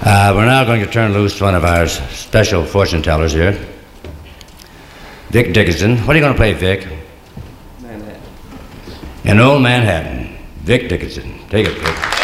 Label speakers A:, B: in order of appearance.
A: We're now going to turn loose one of our special fortune tellers here, Vic Dickinson. What are you going to play, Vic?
B: Manhattan.
A: In Old Manhattan. Vic Dickinson. Take it, Vic.